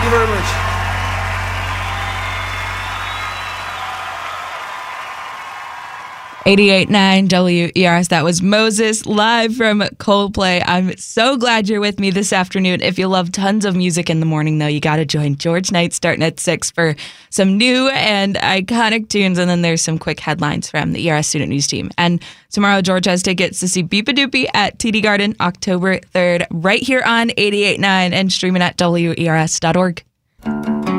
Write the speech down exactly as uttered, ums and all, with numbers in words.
you very much. eighty-eight point nine W E R S. That was Moses live from Coldplay. I'm so glad you're with me this afternoon. If you love tons of music in the morning, though, you got to join George Knight starting at six for some new and iconic tunes. And then there's some quick headlines from the E R S Student News team. And tomorrow, George has tickets to see Beepa Doopy at T D Garden October third, right here on eighty-eight point nine and streaming at W E R S dot org.